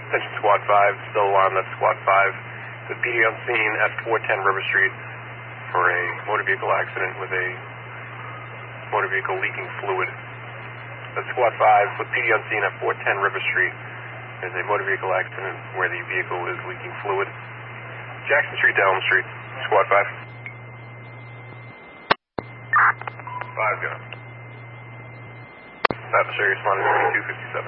Attention Squad 5, still alarm, that's Squad 5. The PD on scene at 410 River Street for a motor vehicle accident with a motor vehicle leaking fluid. That's Squad 5 with PD on scene at 410 River Street. There's a motor vehicle accident where the vehicle is leaking fluid. Jackson Street to Elm Street, Squad 5. 5 go. Officer responding to 2257.